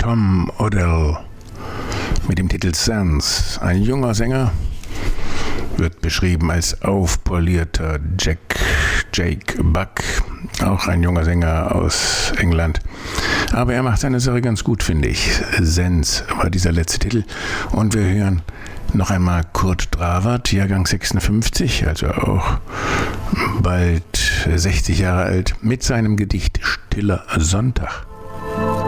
Tom Odell mit dem Titel Sense. Ein junger Sänger, wird beschrieben als aufpolierter Jake Buck, auch ein junger Sänger aus England. Aber er macht seine Sache ganz gut, finde ich. Sense war dieser letzte Titel. Und wir hören noch einmal Kurt Dravert, Jahrgang 56, also auch bald 60 Jahre alt, mit seinem Gedicht Stiller Sonntag.